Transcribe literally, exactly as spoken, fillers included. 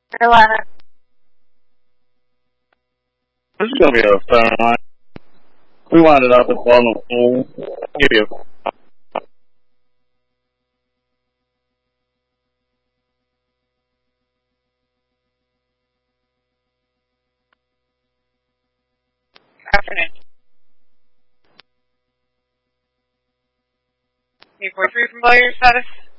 Carolina. This is going to be a phone line. We wound it up at the bottom of the pool. Give you a Afternoon. eight four three from Blair, status?